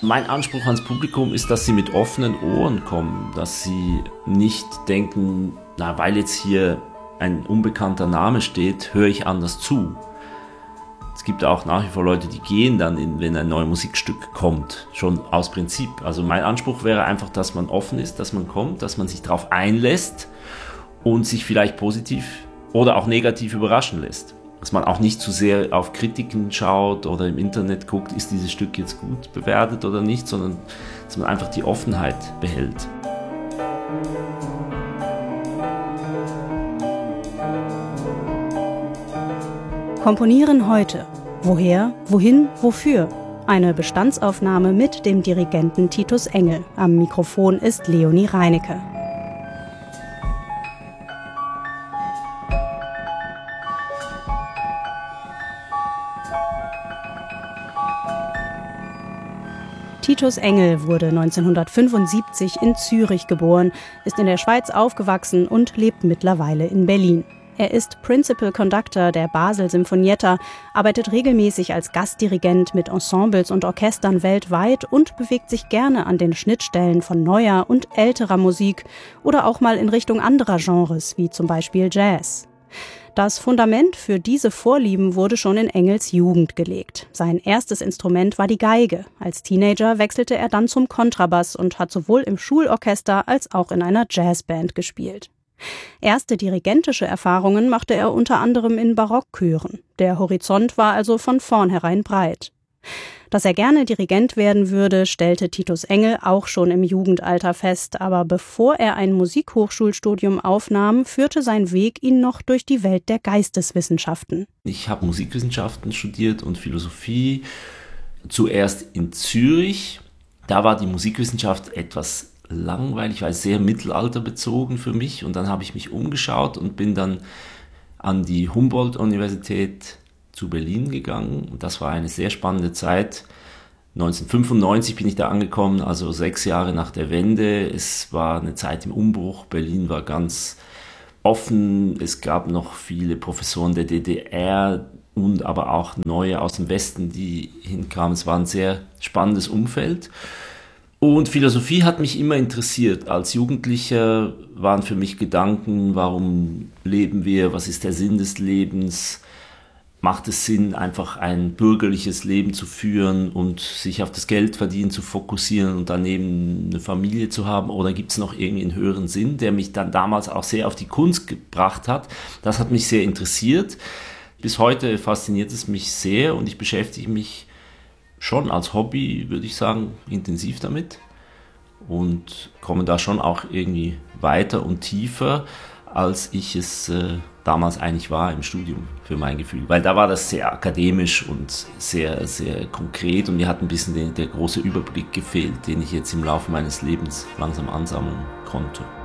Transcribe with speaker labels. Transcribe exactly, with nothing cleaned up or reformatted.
Speaker 1: Mein Anspruch ans Publikum ist, dass sie mit offenen Ohren kommen, dass sie nicht denken, na, weil jetzt hier ein unbekannter Name steht, höre ich anders zu. Es gibt auch nach wie vor Leute, die gehen dann, in, wenn ein neues Musikstück kommt, schon aus Prinzip. Also mein Anspruch wäre einfach, dass man offen ist, dass man kommt, dass man sich darauf einlässt und sich vielleicht positiv oder auch negativ überraschen lässt. Dass man auch nicht zu sehr auf Kritiken schaut oder im Internet guckt, ist dieses Stück jetzt gut bewertet oder nicht, sondern dass man einfach die Offenheit behält.
Speaker 2: Komponieren heute. Woher, wohin, wofür? Eine Bestandsaufnahme mit dem Dirigenten Titus Engel. Am Mikrofon ist Leonie Reinecke. Titus Engel wurde neunzehnhundertfünfundsiebzig in Zürich geboren, ist in der Schweiz aufgewachsen und lebt mittlerweile in Berlin. Er ist Principal Conductor der Basel Sinfonietta, arbeitet regelmäßig als Gastdirigent mit Ensembles und Orchestern weltweit und bewegt sich gerne an den Schnittstellen von neuer und älterer Musik oder auch mal in Richtung anderer Genres, wie zum Beispiel Jazz. Das Fundament für diese Vorlieben wurde schon in Engels Jugend gelegt. Sein erstes Instrument war die Geige. Als Teenager wechselte er dann zum Kontrabass und hat sowohl im Schulorchester als auch in einer Jazzband gespielt. Erste dirigentische Erfahrungen machte er unter anderem in Barockchören. Der Horizont war also von vornherein breit. Dass er gerne Dirigent werden würde, stellte Titus Engel auch schon im Jugendalter fest. Aber bevor er ein Musikhochschulstudium aufnahm, führte sein Weg ihn noch durch die Welt der Geisteswissenschaften.
Speaker 1: Ich habe Musikwissenschaften studiert und Philosophie, zuerst in Zürich. Da war die Musikwissenschaft etwas langweilig, war sehr mittelalterbezogen für mich. Und dann habe ich mich umgeschaut und bin dann an die Humboldt-Universität zu Berlin gegangen. Und das war eine sehr spannende Zeit. neunzehnhundertfünfundneunzig bin ich da angekommen, also sechs Jahre nach der Wende. Es war eine Zeit im Umbruch. Berlin war ganz offen. Es gab noch viele Professoren der D D R und aber auch neue aus dem Westen, die hinkamen. Es war ein sehr spannendes Umfeld. Und Philosophie hat mich immer interessiert. Als Jugendlicher waren für mich Gedanken, warum leben wir, was ist der Sinn des Lebens? Macht es Sinn, einfach ein bürgerliches Leben zu führen und sich auf das Geldverdienen zu fokussieren und daneben eine Familie zu haben? Oder gibt es noch irgendwie einen höheren Sinn, der mich dann damals auch sehr auf die Kunst gebracht hat? Das hat mich sehr interessiert. Bis heute fasziniert es mich sehr und ich beschäftige mich schon als Hobby, würde ich sagen, intensiv damit und komme da schon auch irgendwie weiter und tiefer, als ich es äh, damals eigentlich war im Studium, für mein Gefühl. Weil da war das sehr akademisch und sehr, sehr konkret und mir hat ein bisschen der, der große Überblick gefehlt, den ich jetzt im Laufe meines Lebens langsam ansammeln konnte.